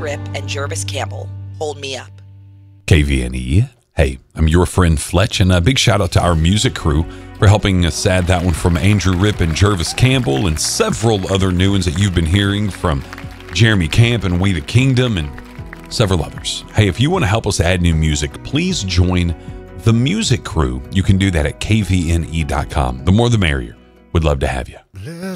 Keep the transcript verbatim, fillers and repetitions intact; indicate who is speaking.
Speaker 1: Ripp and Jervis Campbell, Hold Me Up.
Speaker 2: K V N E. Hey, I'm your friend Fletch, and a big shout out to our music crew for helping us add that one from Andrew Ripp and Jervis Campbell, and several other new ones that you've been hearing from Jeremy Camp and We the Kingdom and several others. Hey, if you want to help us add new music, please join the music crew. You can do that at K V N E dot com. The more the merrier. Would love to have you.